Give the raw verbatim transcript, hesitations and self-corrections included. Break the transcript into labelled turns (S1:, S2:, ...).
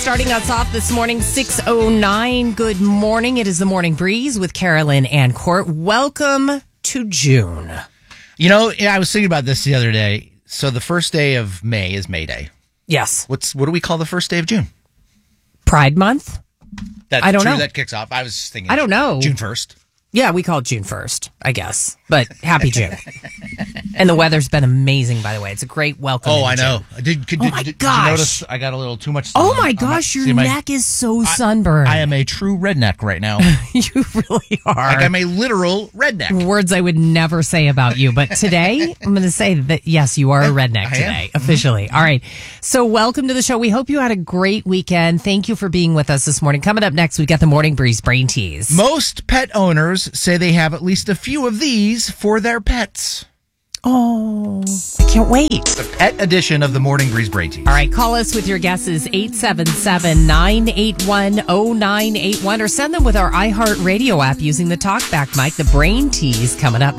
S1: Starting us off this morning, six oh nine. Good morning. It is the Morning Breeze with Carolyn and Court. Welcome to June.
S2: You know, I was thinking about this the other day. So the first day of May is May Day.
S1: Yes.
S2: What's what do we call the first day of June?
S1: Pride Month?
S2: That's
S1: I don't
S2: true,
S1: know.
S2: That kicks off. I was thinking.
S1: I don't know.
S2: June first.
S1: Yeah, we call it June first, I guess. But happy June. And the weather's been amazing, by the way. It's a great welcome.
S2: Oh, I
S1: June.
S2: know. Did, could,
S1: Oh
S2: did,
S1: my
S2: did,
S1: gosh.
S2: did you notice I got a little too much sun?
S1: Oh my
S2: I'm
S1: gosh,
S2: not-
S1: your
S2: see, my-
S1: neck is so sunburned.
S2: I am a true redneck right now.
S1: You really are.
S2: Like I'm a literal redneck.
S1: Words I would never say about you. But today, I'm going to say that, yes, you are a redneck
S2: I
S1: today,
S2: am.
S1: officially. All right. So welcome to the show. We hope you had a great weekend. Thank you for being with us this morning. Coming up next, we got the Morning Breeze Brain Tease.
S2: Most pet owners say they have at least a few of these for their pets.
S1: Oh, I can't wait.
S2: The pet edition of the Morning Breeze Brain Tease.
S1: All right, call us with your guesses, eight seven seven, nine eight one, oh nine eight one, or send them with our iHeartRadio app using the TalkBack mic. The Brain Tease coming up